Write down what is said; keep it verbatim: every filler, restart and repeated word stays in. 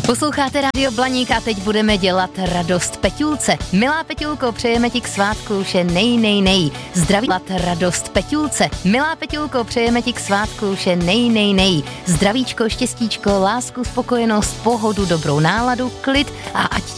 Posloucháte Rádio Blaník a teď budeme dělat radost Peťulce. Milá Peťulko, přejeme ti k svátku vše nej, nej, nej. Zdraví, radost Peťulce. Milá Peťulko, přejeme ti k svátku vše nej, nej, nej. Zdravíčko, štěstíčko, lásku, spokojenost, pohodu, dobrou náladu, klid a ať